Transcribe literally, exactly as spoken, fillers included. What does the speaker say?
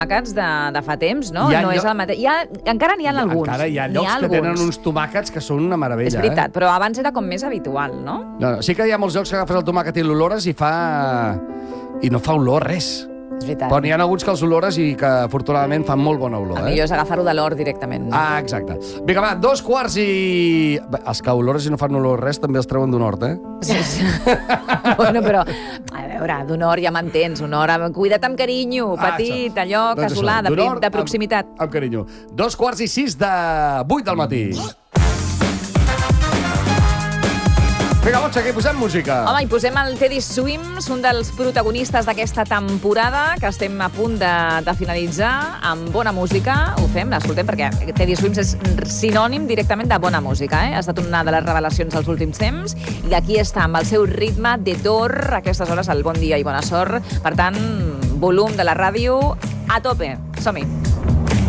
tomàquets de, de fa temps, no? Hi ha no lloc... és el mateix. Hi ha, encara n'hi ha alguns. Encara hi ha llocs ha que alguns. tenen uns tomàquets que són una meravella. És veritat, eh? però abans era com més habitual, no? No, no, sí que hi ha molts llocs que agafes el tomàquet i l'olores i fa... i no fa olor res. És veritat. Però n'hi ha alguns que els olores i que, afortunadament, fan molt bona olor. El eh? millor és agafar-ho de l'or directament. Ah, exacte. Vinga, va, dos quarts i... Bé, els que olores i no fan olor res també els treuen d'un hort, eh? Sí, sí. Bueno, però, a veure, d'un hort ja m'entens. Un hort, cuida't amb carinyo, petit, ah, allò, doncs casolà, això, de, hort, de proximitat. Amb, amb carinyo. Dos quarts i sis de vuit del matí. Vinga, Montse, aquí posem música. Home, i posem el Teddy Swims, un dels protagonistes d'aquesta temporada, que estem a punt de, de finalitzar amb bona música. Ho fem, l'escoltem, perquè Teddy Swims és sinònim directament de bona música. Eh? Ha estat una de les revelacions dels últims temps, i aquí està, amb el seu ritme de dor, a aquestes hores, el bon dia i bona sort. Per tant, volum de la ràdio a tope. Som-hi.